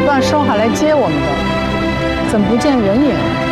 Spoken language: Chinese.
段时候还来接我们的，怎么不见人影？